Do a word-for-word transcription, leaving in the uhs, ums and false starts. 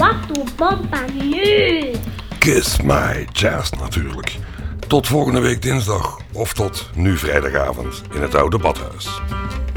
Wat doet Papa nu? Kiss My Jazz natuurlijk. Tot volgende week dinsdag of tot nu vrijdagavond in het Oude Badhuis.